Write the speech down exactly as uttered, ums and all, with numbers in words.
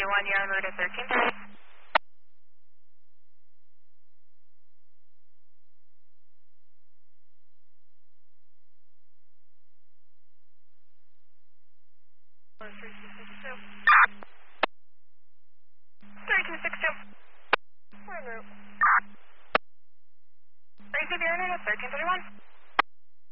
one, you're en route at thirteen thirty. thirty-two sixty-two. We're en route. Receive your en route at thirteen thirty-one.